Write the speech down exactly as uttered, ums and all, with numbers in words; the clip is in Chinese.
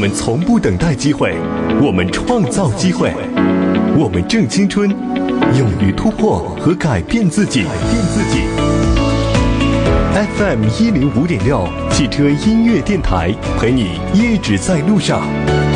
们从不等待机会，我们创造机会。我们正青春，勇于突破和改变自己。改变自己。F M 一零五点六汽车音乐电台，陪你一直在路上。